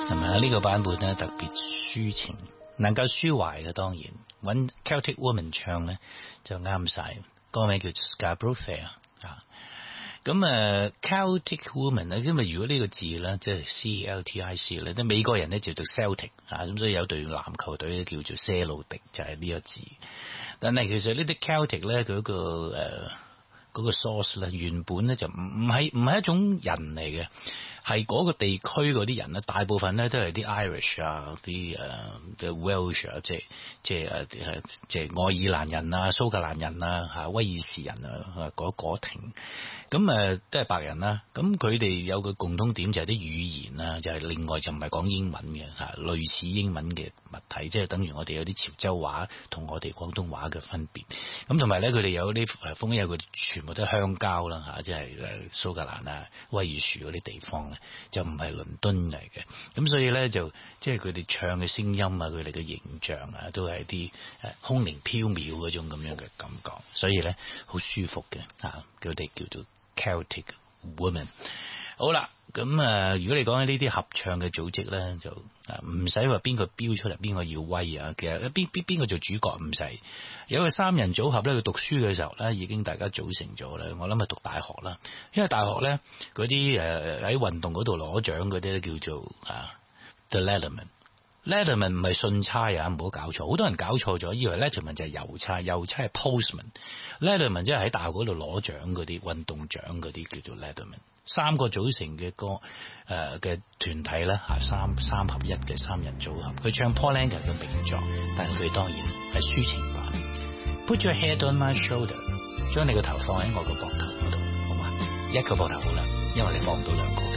係咪啊？呢個版本咧特別抒情，能夠抒懷嘅，當然揾 Celtic Woman 唱咧就啱晒。歌名叫 Scarborough Fair 啊。咁Celtic Woman 咧，因為如果呢個字咧，即係 Celtic 咧，即係美國人咧就讀 Celtic 啊，咁所以有隊籃球隊咧叫做些路迪，就係呢個字。但係其實呢啲 Celtic 咧，佢嗰個 source 咧，原本咧就唔係一種人嚟嘅，係嗰個地區嗰啲人咧，大部分咧都係啲 Irish 啊，啲Welsh 啊，即係愛爾蘭人啊、蘇格蘭人啊、威爾士人啊，嗰挺。咁都係白人啦，咁佢哋有個共通點就係啲語言啦，就係另外就唔係講英文嘅嚇，類似英文嘅物體，即係等於我哋有啲潮州話同我哋廣東話嘅分別。咁同埋咧，佢哋有啲風音，有佢全部都係鄉郊啦嚇，即係蘇格蘭啊、威爾士嗰啲地方咧，就唔係倫敦嚟嘅。咁所以咧就即係佢哋唱嘅聲音啊，佢哋嘅形象啊，都係啲空靈飄渺嗰種咁樣嘅感覺，所以咧好舒服嘅嚇，佢哋叫做Celtic Woman。 好啦，咁如果你講起呢啲合唱嘅組織咧，就唔使話邊個標出嚟，邊個要威啊。其實邊個做主角唔使，有個三人組合咧，佢讀書嘅時候咧已經大家組成咗啦。我諗係讀大學啦，因為大學咧嗰啲喺運動嗰度攞獎嗰啲咧叫做The Letterman。Letterman 唔係信差啊，唔好搞錯。好多人搞錯咗，以為 Letterman 就係郵差，郵差係 postman。Letterman 即係喺大學嗰度攞獎嗰啲運動獎嗰啲叫做 Letterman。三個組成嘅歌嘅團體啦三合一嘅三人組合，佢唱 Paul Anka 嘅名作，但係佢當然係抒情版。Put your head on my shoulder， 將你個頭放喺我個膊頭嗰度，好嘛？一個膊頭好啦，因為你放唔到兩個。